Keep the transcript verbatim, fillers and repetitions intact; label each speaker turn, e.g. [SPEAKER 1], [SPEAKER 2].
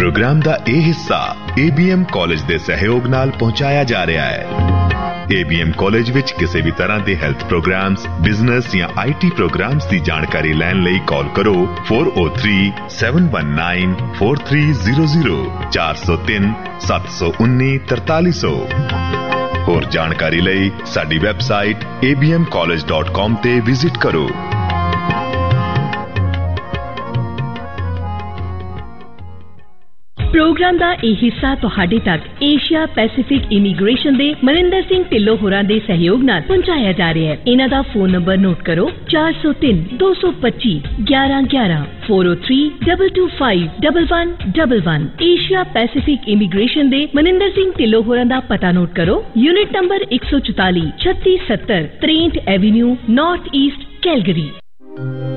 [SPEAKER 1] Programme दा ए हिस्सा A B M college दे सहयोग नाल पहुंचाया जा रहा है। ए बी एम कॉलेज विच किसी भी तरह के हेल्थ प्रोग्राम्स, बिजनेस या आई टी प्रोग्राम्स की जानकारी लैन लई कॉल करो four O three seven one nine four three zero zero चार सौ तीन सत्त सौ उन्नी तरताली सौ। होर जानकारी लई साडी website A B M college dot com ते विजिट करो।
[SPEAKER 2] प्रोग्राम का यह हिस्सा तुहाडे तक एशिया पैसिफिक इमीग्रेशन दे मनिंदर सिंह ढिल्लों होरां दे सहयोग नाल पहुंचाया जा रहा है। इन्हां दा फोन नंबर नोट करो चार सौ तीन दो सौ पच्ची ग्यारह ग्यारह four O three double two five double one double one. Asia Pacific immigration दे मनिंदर सिंह ढिल्लों होरां दा पता नोट करो। यूनिट नंबर एक सौ चौताली छत्तीस सत्तर त्रेंठ एवेन्यू नॉर्थ ईस्ट कैलगरी।